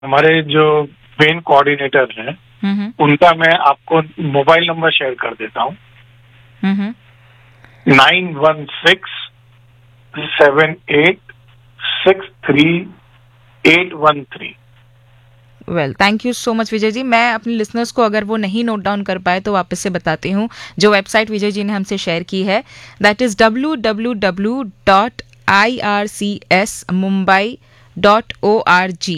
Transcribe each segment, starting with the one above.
हमारे जो main coordinator हैं, उनका मैं आपको मोबाइल नंबर शेयर कर देता हूँ। 9167863813। Well, thank you so much Vijay ji. मैं अपने लिसनर्स को, अगर वो नहीं नोट डाउन कर पाए, तो वापस से बताती हूँ। जो वेबसाइट विजय जी ने हमसे शेयर की है, दैट इज www.ircsmumbai.org।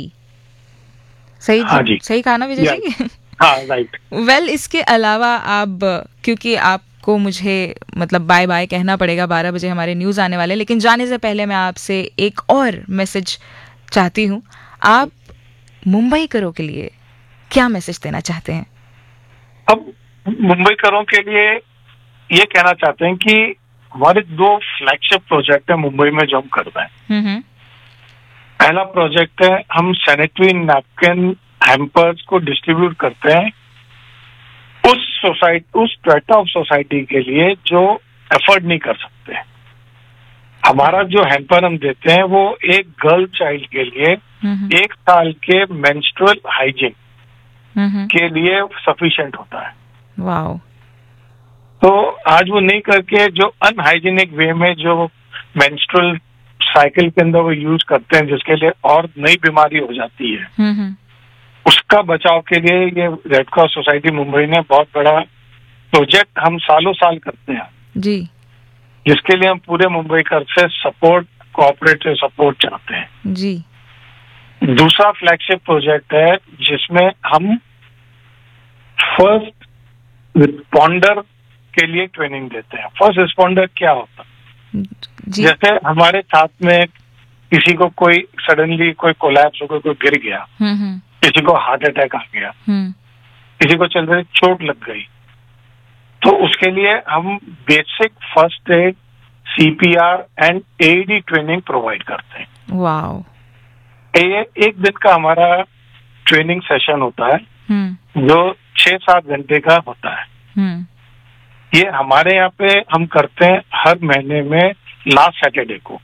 सही हाँ जी, सही कहा ना विजय जी? हाँ, राइट। वेल, इसके अलावा आप, क्योंकि आपको मुझे मतलब बाय बाय कहना पड़ेगा, 12 बजे हमारे न्यूज़ आने वाले, लेकिन जाने से पहले मैं आपसे एक और मैसेज चाहती हूँ। आप मुंबई करों के लिए क्या मैसेज देना चाहते हैं? अब मुंबई करों के लिए ये कहना चाहते हैं कि हमारे 2 फ्लैगशिप प्रोजेक्ट है मुंबई में जो हम कर रहे हैं। पहला प्रोजेक्ट है, हम सैनिटरी नैपकिन हैम्पर्स को डिस्ट्रीब्यूट करते हैं उस स्ट्रेटा ऑफ सोसाइटी के लिए जो एफोर्ड नहीं कर सकते। हमारा जो हैम्पर हम देते हैं वो एक गर्ल चाइल्ड के लिए 1 साल के मेंस्ट्रुअल हाइजीन के लिए सफिशिएंट होता है। वाओ। तो आज वो नहीं करके जो अनहाइजीनिक वे में जो मेंस्ट्रुअल साइकिल के अंदर वो यूज करते हैं, जिसके लिए और नई बीमारी हो जाती है, उसका बचाव के लिए ये रेड क्रॉस सोसाइटी मुंबई ने बहुत बड़ा प्रोजेक्ट हम सालों साल करते हैं जी, जिसके लिए हम पूरे मुंबई कर से सपोर्ट, कोऑपरेटिव सपोर्ट चाहते हैं जी। दूसरा फ्लैगशिप प्रोजेक्ट है जिसमें हम फर्स्ट रिस्पॉन्डर के लिए ट्रेनिंग देते हैं। फर्स्ट रिस्पॉन्डर क्या होता है? जैसे हमारे साथ में किसी को कोई सडनली कोई कोलैप्स हो गया, कोई गिर गया, किसी को हार्ट अटैक आ गया, किसी को चल रही चोट लग गई, तो उसके लिए हम basic first aid, CPR and AD training provide करते हैं। वाओ। एक दिन का हमारा ट्रेनिंग सेशन होता है जो 6-7 घंटे का होता है। ये हमारे यहाँ पे हम करते हैं हर महीने में लास्ट सैटरडे को।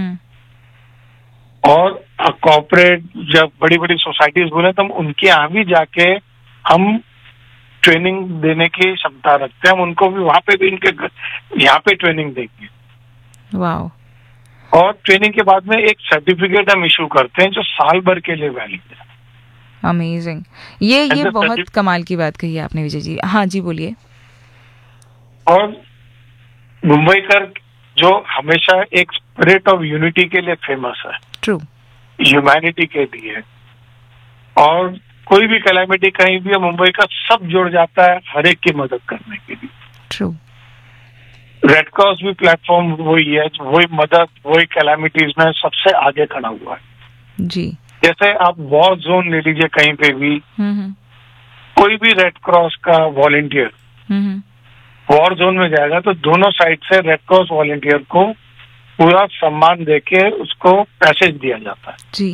और कॉर्पोरेट जब बड़ी बड़ी सोसाइटीज बोले तो हम उनके यहाँ भी जाके हम ट्रेनिंग देने की क्षमता रखते हैं। हम उनको भी वहां पे भी इनके यहाँ पे ट्रेनिंग देंगे। वाओ। और ट्रेनिंग के बाद में एक सर्टिफिकेट हम इशू करते हैं जो साल भर के लिए वैलिड है। अमेजिंग। ये बहुत कमाल की बात कही आपने विजय जी। हाँ जी, बोलिए। और मुंबई कर जो हमेशा एक स्पिरिट ऑफ यूनिटी के लिए फेमस है, ट्रू, ह्यूमैनिटी के लिए, और कोई भी कैलामिटी कहीं भी है, मुंबई का सब जुड़ जाता है हर एक की मदद करने के लिए। ट्रू। रेड क्रॉस भी प्लेटफॉर्म वही है, वही मदद, वही कैलामिटीज में सबसे आगे खड़ा हुआ है जी। जैसे आप वॉर जोन ले लीजिए, कहीं पे भी कोई भी रेड क्रॉस का वॉलंटियर वॉर जोन में जाएगा तो दोनों साइड से रेड क्रॉस वॉलंटियर को पूरा सम्मान देके उसको पैसेज दिया जाता है जी।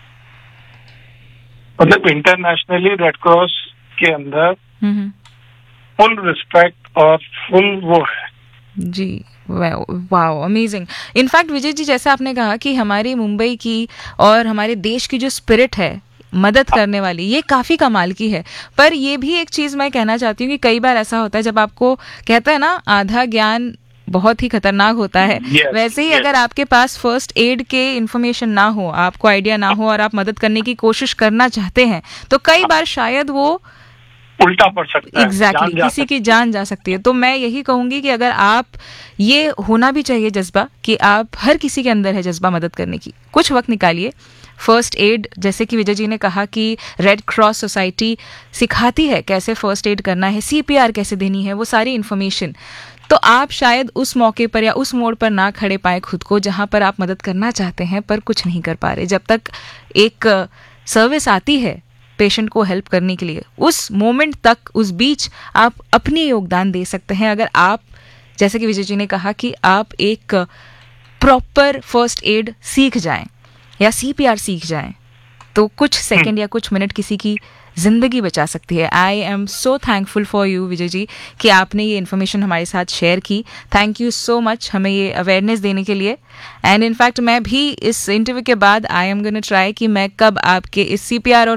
मतलब इंटरनेशनली रेड क्रॉस के अंदर फुल रिस्पेक्ट और फुल वो है जी। Wow, amazing. In fact Vijay ji, जैसा आपने कहा कि हमारी मुंबई की और हमारे देश की जो स्पिरिट है मदद करने वाली, ये काफ़ी कमाल की है। पर ये भी एक चीज़ मैं कहना चाहती हूँ कि कई बार ऐसा होता है जब आपको कहता है ना, आधा ज्ञान बहुत ही खतरनाक होता है। वैसे ही अगर आपके पास फर्स्ट एड के इन्फॉर्मेशन ना हो, आपको आइडिया ना हो और आप मदद करने की कोशिश करना चाहते हैं, तो कई बार शायद वो उल्टा पड़ सकता है। एग्जैक्टली, किसी की जान जा सकती है। तो मैं यही कहूंगी कि अगर आप, ये होना भी चाहिए जज्बा कि आप, हर किसी के अंदर है जज्बा मदद करने की, कुछ वक्त निकालिए। फर्स्ट एड, जैसे कि विजय जी ने कहा कि रेड क्रॉस सोसाइटी सिखाती है कैसे फर्स्ट एड करना है, सीपीआर कैसे देनी है, वो सारी इन्फॉर्मेशन। तो आप शायद उस मौके पर या उस मोड़ पर ना खड़े पाए खुद को जहां पर आप मदद करना चाहते हैं पर कुछ नहीं कर पा रहे। जब तक एक सर्विस आती है पेशेंट को हेल्प करने के लिए, उस मोमेंट तक, उस बीच आप अपनी योगदान दे सकते हैं। अगर आप, जैसे कि विजय जी ने कहा कि आप एक प्रॉपर फर्स्ट एड सीख जाएं या सीपीआर सीख जाएं, तो कुछ सेकंड या कुछ मिनट किसी की जिंदगी बचा सकती है. I am so thankful for you Vijay ji कि आपने ये इन्फॉर्मेशन हमारे साथ शेयर की. थैंक यू सो मच हमें ये अवेयरनेस देने के लिए. एंड इनफैक्ट मैं भी इस इंटरव्यू के बाद आई एम गोना ट्राई कि मैं कब आपके इस CPR और